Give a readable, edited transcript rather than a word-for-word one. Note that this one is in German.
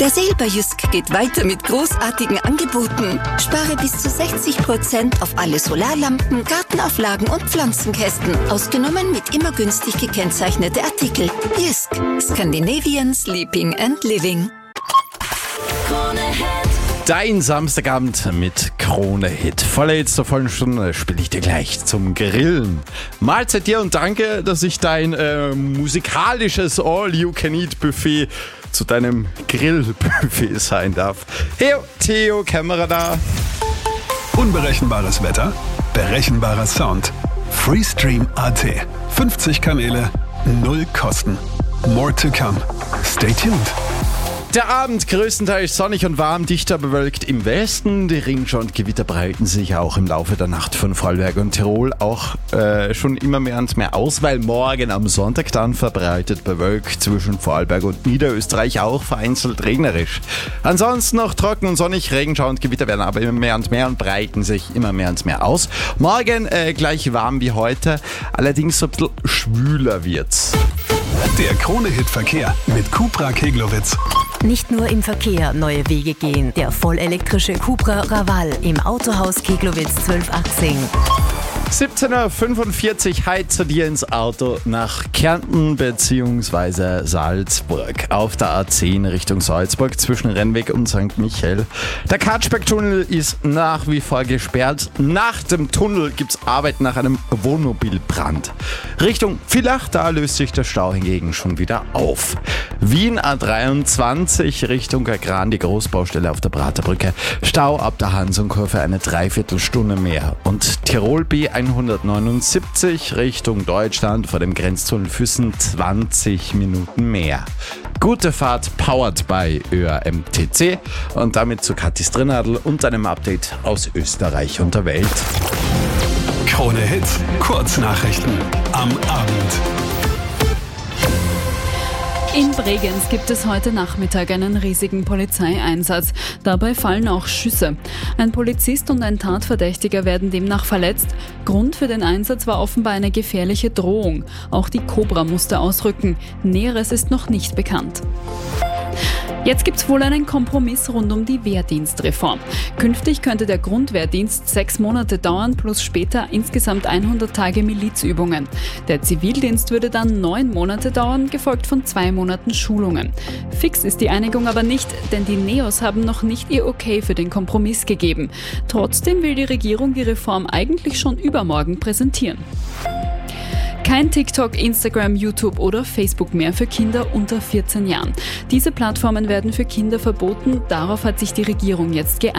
Der Sale bei Jysk geht weiter mit großartigen Angeboten. Spare bis zu 60% auf alle Solarlampen, Gartenauflagen und Pflanzenkästen. Ausgenommen mit immer günstig gekennzeichnete Artikel. Jysk. Scandinavian Sleeping and Living. Dein Samstagabend mit Krone Hit. Voller Hits zur vollen Stunde spiele ich dir gleich zum Grillen. Mahlzeit dir und danke, dass ich dein musikalisches All-You-Can-Eat-Buffet zu deinem Grillbuffet sein darf. Hey, Theo, Kamera da. Unberechenbares Wetter, berechenbarer Sound. Freestream.at. 50 Kanäle, 0 Kosten. More to come. Stay tuned. Der Abend größtenteils sonnig und warm, dichter bewölkt im Westen. Die Regenschauer und Gewitter breiten sich auch im Laufe der Nacht von Vorarlberg und Tirol auch schon immer mehr und mehr aus, weil morgen am Sonntag dann verbreitet bewölkt zwischen Vorarlberg und Niederösterreich auch vereinzelt regnerisch. Ansonsten noch trocken und sonnig, Regenschauer und Gewitter werden aber immer mehr und breiten sich immer mehr und mehr aus. Morgen gleich warm wie heute, allerdings so ein bisschen schwüler wird's. Der Krone-Hit-Verkehr mit Cupra Keglowitz. Nicht nur im Verkehr neue Wege gehen. Der vollelektrische Cupra Raval im Autohaus Keglowitz 1218. 17.45 Uhr heizt dir ins Auto nach Kärnten bzw. Salzburg. Auf der A10 Richtung Salzburg zwischen Rennweg und St. Michael. Der Katschberg-Tunnel ist nach wie vor gesperrt. Nach dem Tunnel gibt es Arbeit nach einem Wohnmobilbrand. Richtung Villach, da löst sich der Stau hingegen schon wieder auf. Wien A23 Richtung Gran, die Großbaustelle auf der Praterbrücke. Stau ab der Hansonkurve eine Dreiviertelstunde mehr. Und Tirol B179 Richtung Deutschland vor dem Grenztunnel Füssen 20 Minuten mehr. Gute Fahrt, powered by ÖAMTC und damit zu Kathis Drinnadel und einem Update aus Österreich und der Welt. Krone Hit, Kurznachrichten am Abend. In Bregenz gibt es heute Nachmittag einen riesigen Polizeieinsatz. Dabei fallen auch Schüsse. Ein Polizist und ein Tatverdächtiger werden demnach verletzt. Grund für den Einsatz war offenbar eine gefährliche Drohung. Auch die Cobra musste ausrücken. Näheres ist noch nicht bekannt. Jetzt gibt's wohl einen Kompromiss rund um die Wehrdienstreform. Künftig könnte der Grundwehrdienst 6 Monate dauern, plus später insgesamt 100 Tage Milizübungen. Der Zivildienst würde dann 9 Monate dauern, gefolgt von 2 Monaten Schulungen. Fix ist die Einigung aber nicht, denn die Neos haben noch nicht ihr Okay für den Kompromiss gegeben. Trotzdem will die Regierung die Reform eigentlich schon übermorgen präsentieren. Kein TikTok, Instagram, YouTube oder Facebook mehr für Kinder unter 14 Jahren. Diese Plattformen werden für Kinder verboten. Darauf hat sich die Regierung jetzt geeinigt.